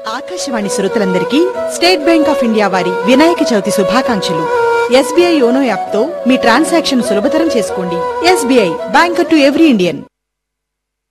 ఆకాశవాణి శ్రోతలందరికీ state bank of India వారి వినాయక చవితి శుభాకాంక్షలు. SBI యోనో యాప్ తో మీ ట్రాన్సాక్షన్ సులభతరం చేసుకోండి. SBI banker to every Indian.